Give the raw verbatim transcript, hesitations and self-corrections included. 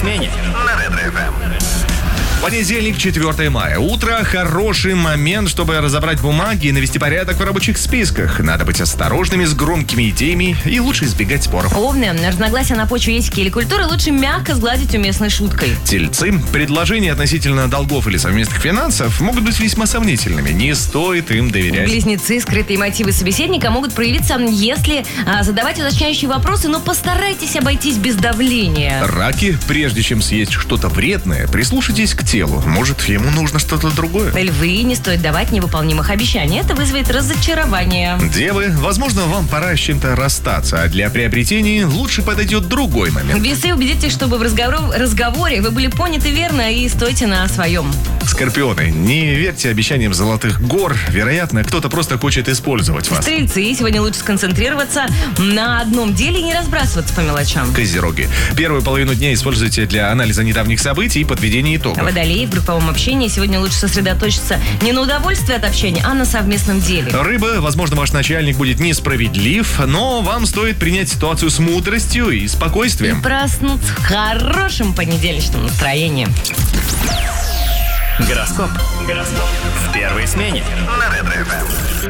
смене на Ретро-эф эм. Понедельник, четвёртое мая. Утро – хороший момент, чтобы разобрать бумаги и навести порядок в рабочих списках. Надо быть осторожными с громкими идеями и лучше избегать споров. Овны. Разногласия на почве этики или культуры лучше мягко сгладить уместной шуткой. Тельцы. Предложения относительно долгов или совместных финансов могут быть весьма сомнительными. Не стоит им доверять. Близнецы. Скрытые мотивы собеседника могут проявиться, если а, задавать уточняющие вопросы, но постарайтесь обойтись без давления. Раки. Прежде чем съесть что-то вредное, прислушайтесь к телу. Может, ему нужно что-то другое. Львы. Не стоит давать невыполнимых обещаний. Это вызовет разочарование. Девы. Возможно, вам пора с чем-то расстаться, а для приобретений лучше подойдет другой момент. Весы. Убедитесь, чтобы в разговор- разговоре вы были поняты верно и стойте на своем. Скорпионы. Не верьте обещаниям золотых гор. Вероятно, кто-то просто хочет использовать вас. Стрельцы. Сегодня лучше сконцентрироваться на одном деле и не разбрасываться по мелочам. Козероги. Первую половину дня используйте для анализа недавних событий и подведения итогов. Водолеи. В групповом общении сегодня лучше сосредоточиться не на удовольствии от общения, а на совместном деле. Рыбы. Возможно, ваш начальник будет несправедлив, но вам стоит принять ситуацию с мудростью и спокойствием. И проснуться в хорошем понедельничном настроении. Гороскоп. Гороскоп. В первой смене на Ретро-эф эм.